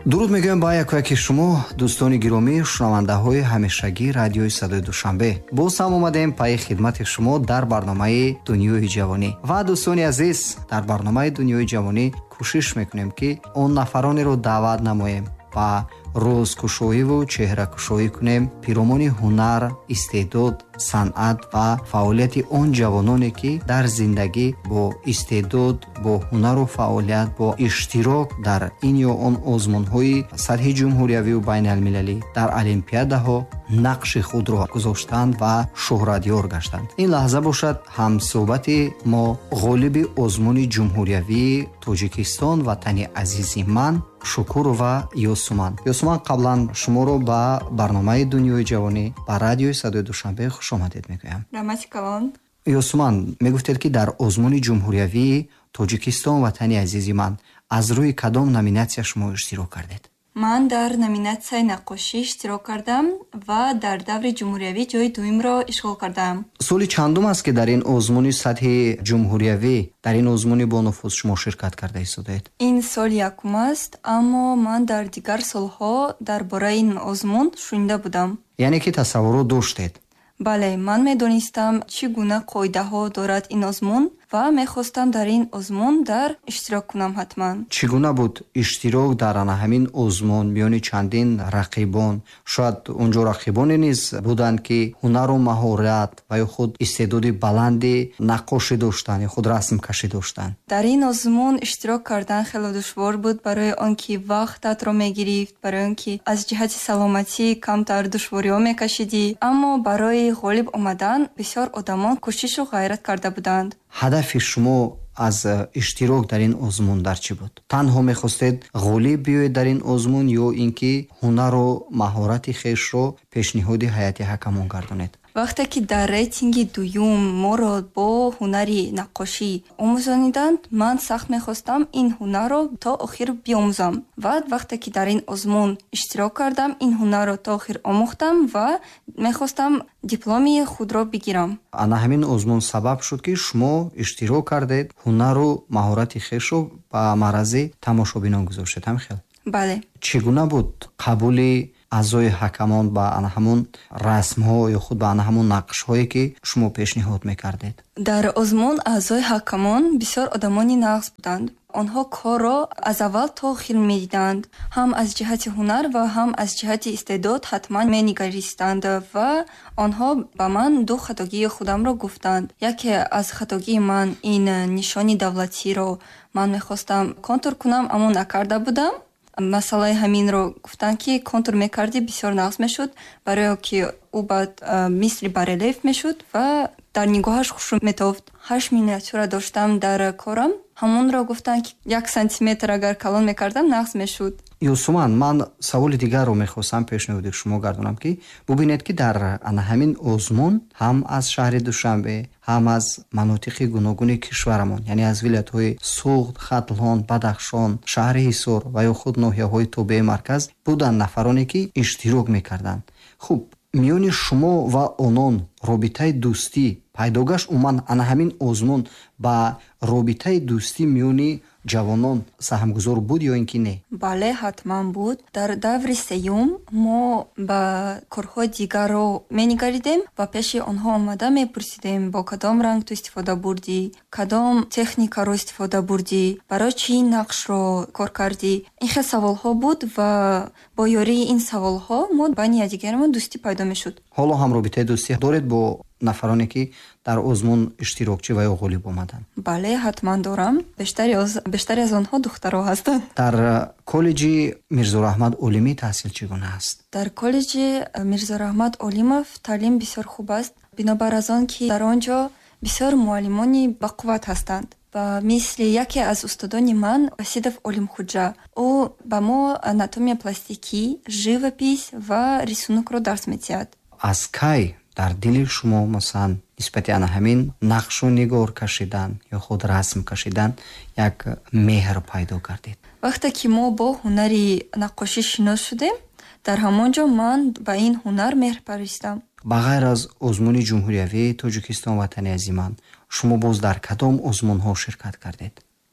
дуруд мегӯям ба яке шумо дӯстони гиромӣ шунавандаҳои ҳамешагии радиои Садои Душанбе. Боз ҳам омадем паи хидмати шумо дар барномаи Дунёи ҷавонӣ. Ва дӯстони азиз, дар барномаи Дунёи ҷавонӣ кӯшиш мекунем ки он нафаронеро даъват намоем ва рӯзкушоиву чеҳракушоӣ кунем пиромони ҳунар, истеъдод, санъат ва фаъолияти он ҷавононе ки дар зиндагӣ бо истеъдод, бо ҳунару фаъолият, бо иштирок дар ин ё он озмунҳои сатҳи ҷумҳуриявию байналмилалӣ, дар олимпиадаҳо нақши худро гузоштанд ва шӯҳратёр гаштанд. Ин лаҳза бошад ҳамсӯҳбати мо ғолиби озмуни ҷумҳуриявии Тоҷикистон ватани азизи ман Шукурова Юсуман. Юсуман, қаблан шуморо ба барномаи Дунёи ҷавонӣ ба радиои Садои Душанбе хушомадед мегӯям. Рамати калон. Юсуман, мегуфтед ки дар озмуни ҷумҳуриявии Тоҷикистон ватани азизи ман аз рӯи кадом номинатсия шумо иштирок кардед? Ман дар номинатсияи наққошӣ иштирок кардам ва дар даври ҷумҳуриявӣ ҷойи дуюмро ишғол кардам. соли чандум аст ки дар ин озмуни сатҳи ҷумҳуриявӣ, дар ин озмуни бонуфуз шумо ширкат карда истодаед? Ин соли якум аст, аммо ман дар дигар солҳо дар бораи ин озмун шунида будам. яъне ки тасаввурот доштед? бале, ман медонистам чӣ гуна қоидаҳо дорад ин озмун ва мехостам дар ин озмун дар иштирок кунам ҳатман. Чӣ гуна буд иштирок дар ҳамин озмун миёни чандин рақибон? Шояд онҷо рақибоне низ буданд ки ҳунару маҳорат ва ё худ истеъдоди баланди наққошӣ доштанд ё худ расмкашӣ доштанд. Дар ин озмун иштирок кардан хеле душвор буд, барои он ки вақтатро мегирифт, барои он ки аз ҷиҳати саломатӣ камтар душвориҳо мекашидӣ, аммо барои ғолиб омадан бисёр одамон кӯшишу ғайрат карда буданд. ҳадафи шумо аз иштирок дар ин озмун дар чӣ буд? Танҳо мехостед ғолиб биёед дар ин озмун ё ин ки ҳунару маҳорати хешро пешниҳоди ҳайати ҳакамон гардонед? вақте ки дар рейтинги дуюм моро бо ҳунари наққошӣ омӯзониданд, ман сахт мехостам ин ҳунарро то охир биомӯзам. ва вақте ки дар ин озмун иштирок кардам, ин ҳунарро то охир омӯхтам ва мехостам дипломи худро бигирам. ана ҳамин озмун сабаб шуд ки шумо иштирок кардед, ҳунару маҳорати хешро ба маърази тамошобинон гузоштед, ҳамин? бале. чӣ гуна буд қабули аъзои ҳакамон ба ана ҳамун расмҳо ё худ ба ана ҳамун нақшҳое ки шумо пешниҳод мекардед? дар озмун аъзои ҳакамон бисёр одамони нағз буданд. онҳо корро аз аввал то охир медиданд. ҳам аз ҷиҳати ҳунар ва ҳам аз ҷиҳати истеъдод ҳатман менигаристанд ва онҳо ба ман ду хатогии худамро гуфтанд. яке аз хатогии ман ин нишони давлатиро ман мехостам контур кунам, аммо накарда будам. масъалаи ҳаминро гуфтанд ки контур мекарди бисёр нағз мешуд, барое ки ӯ баъд мисли барелеф мешуд ва дар нигоҳаш хушрӯ метофт. 8 миниатюра доштам дар корам, ҳамонро гуфтанд ки 1 сантиметр агар калон мекардам нағз мешуд. Юсуман, ман саволи дигарро мехостам пешниҳоди шумо гардонам ки бубинед ки дар ана ҳамин озмун ҳам аз шаҳри Душанбе, ҳам аз манотиқи гуногуни кишварамон, яъне аз вилоятҳои Суғд, Хатлон, Бадахшон, шаҳри Ҳисор ва ё худ ноҳияҳои тобеи марказ буданд нафароне ки иштирок мекарданд. хуб, миёни шумо ва онон робитаи дӯстӣ пайдо гашт? умуман ана ҳамин озмун ба робитаи дӯстӣ миёни ҷавонон саҳмгузор буд ё ин ки не? бале, ҳатман буд. дар даври сеюм мо ба корҳои дигарро менигаридем ва пеши онҳо омада мепурсидем бо кадом ранг ту истифода бурдӣ, кадом техникаро истифода бурдӣ, барои чӣ нақшро кор кардӣ. ин хел саволҳо буд ва бо ёрии ин саволҳо мо байни якдигарамон дӯстӣ пайдо мешуд. ҳоло ҳам робитаи дӯстӣ доред бо нафароне ки дар озмун иштирокчӣ ва ё ғолиб омаданд? бале, ҳатман дорам. бештари аз онҳо духтаро ҳастанд. дар коллеҷи Мирзораҳмат Олимӣ таҳсил чӣ гуна аст? дар коллеҷи Мирзораҳмат Олимов таълим бисёр хуб аст, бинобар аз он ки дар он ҷо бисёр муаллимони бақувват ҳастанд. ва мисли яке аз устодони ман, Асидов Олимхуҷа, ӯ ба мо анатомия пластикӣ, живопис ва рисунокро дарс медиҳад. аз кай дар дили шумо масалан нисбати ана ҳамин нақшу нигор кашидан ё худ расм кашидан як меҳр пайдо кардед? вақте ки мо бо ҳунари наққошӣ шинос шудем, дар ҳамон ҷо ман ба ин ҳунар меҳр паристам. ба ғайр аз озмуни ҷумҳуриявии Тоҷикистон ватани азиман, шумо боз дар кадом озмунҳо ширкат кардед?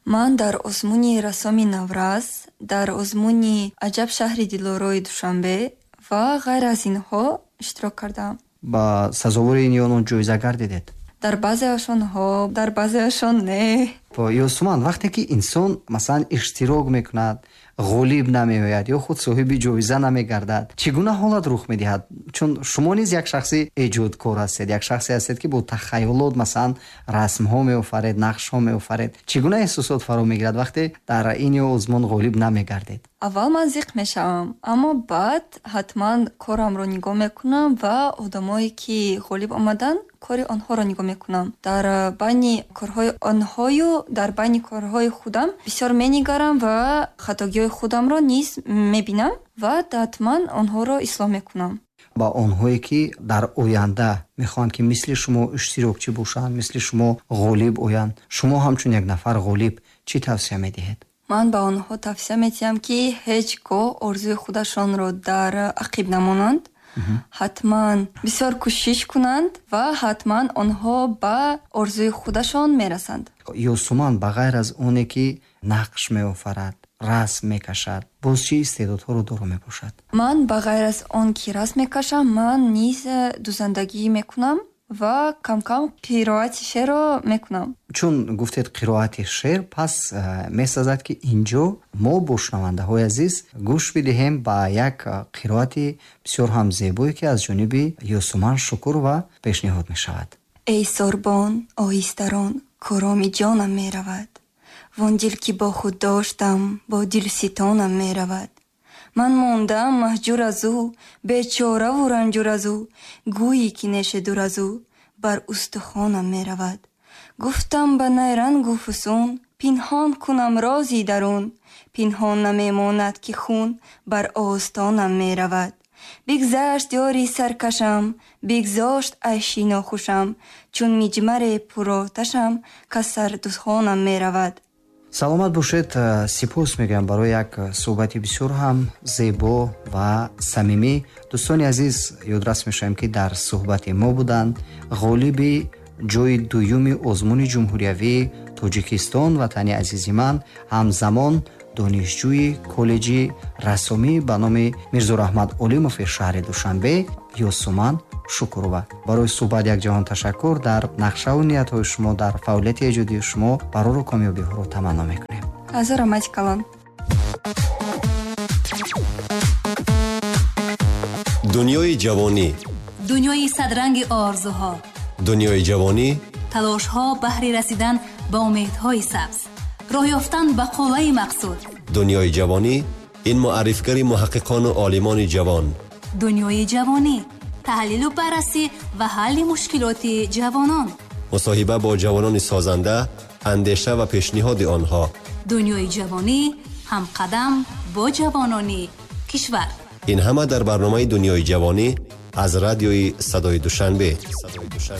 ман дар озмуни рассоми Навраз, дар озмуни аҷаб шаҳри дилорои Душанбе ва ғайр аз инҳо иштирок кардам. ба сазовори ин ёнон ҷоиза гардидед? дар баъзеашон ҳо, дар баъзеашон не. Ёсуман, вақте ки инсон масалан иштирок мекунад, ғолиб намеояд ё худ соҳиби ҷоиза намегардад, чӣ гуна ҳолат рух медиҳад? Чун шумо низ як шахси эҷодкор ҳастед, як шахсе ҳастед ки бо тахайюлот масалан расмҳо меофаред, нақшҳо меофаред. Чӣ гуна эҳсосот фаро мегирад вақте дар ин озмун ғолиб намегардед? аввал ман зиқ мешавам, аммо баъд ҳатман корамро нигоҳ мекунам ва одамое ки ғолиб омадан кори онҳоро нигоҳ мекунам. Дар байни корҳои онҳою дар байни корҳои худам бисёр менигарам ва хатогиҳои худамро низ мебинам ва ҳатман онҳоро ислоҳ мекунам. ба онҳое ки дар оянда мехоҳанд ки мисли шумо иштирокчӣ бошанд, мисли шумо ғолиб оянд, шумо ҳамчун як нафар ғолиб чӣ тавсия медиҳед? ман ба онҳо тавсия медиҳам ки ҳеҷ гоҳ орзуи худашонро дар ақиб намонанд. ҳатман бисёр кӯшиш кунанд ва ҳатман онҳо ба орзуи худашон мерасанд. Ёсуман ба ғайр аз оне ки нақш меофарад, расм мекашад, боз чӣ истеъдодҳоро дору мебошад? ман ба ғайр аз он ки расм мекашам, ман низ дузандагӣ мекунам ва кам-кам қироати шеърро мекунам. Чун гуфтед қироати шеър, пас месазад ки инҷо мо бо шунавандаҳои азиз гӯш бидиҳем ба як қироати бисёр ҳам зебое ки аз ҷониби Ёсуман Шукурова пешниҳод мешавад. эй сорбон оҳистарон короми ҷонам меравад, вон дил ки бо худ доштам бо дилситонам меравад. ман мондам маҳҷур аз ӯ, бечораву ранҷур аз ӯ, гӯӣ ки неше дур аз ӯ бар устухонам меравад. гуфтам ба найрангу фусун, пинҳон кунам рози дарун, пинҳон намемонад ки хун бар остонам меравад. бигзашт ёри саркашам, бигзошт айши нохушам, чун миҷмаре пуроташам кас сардухонам меравад. саломат бошед. сипос мегӯям барои як суҳбати бисёр ҳам зебо ва самимӣ. дӯстони азиз, ёдрас мешавем ки дар суҳбати мо буданд ғолиби ҷои дуюми озмуни ҷумҳуриявии Тоҷикистон ватани азизи ман, ҳамзамон донишҷӯи коллеҷи рассомӣ ба номи Мирзораҳмат Олимови шаҳри Душанбе, Ёсуман Шукурова. барои суҳбат якҷаҳон ташаккур. дар нақшаву ниятҳои шумо, дар фаъолияти эҷодии шумо барору комёбиҳоро таманно мекунем. азо рамати калон. дунёи ҷавонӣ, дунёи садранги орзуҳо, дунёи ҷавонӣ, талошҳо баҳри расидан ба умедҳои сабз, роҳ ёфтан ба қуллаи мақсуд. дунёи ҷавонӣ, ин муаррифгари муҳаққиқону олимони ҷавон. дунёи ҷавонӣ, таҳлилу баррасӣ ва ҳалли мушкилоти ҷавонон. мусоҳиба бо ҷавонони созанда, андеша ва пешниҳоди онҳо. дунёи ҷавонӣ, ҳамқадам бо ҷавонони кишвар. ин ҳама дар барномаи дунёи ҷавонӣ аз радиои Садои Душанбе.